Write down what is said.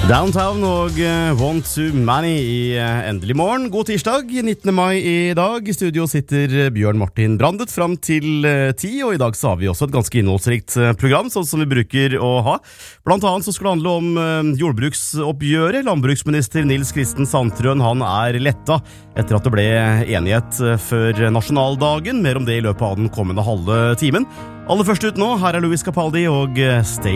Downtown og Want to Many i endelig morgen. God tirsdag, 19. mai i dag. I studio sitter Bjørn Martin Brandet fram til 10, og i dag så har vi også et ganske innholdsrikt program, sånn som vi bruker å ha. Blant annet så skal det handle om jordbruksoppgjøret. Landbruksminister Nils Kristen Sandtrøen, han letta etter at det ble enighet før nasjonaldagen. Mer om det i løpet av den kommende halve timen. Aller først ut nå, her Louis Capaldi og Stay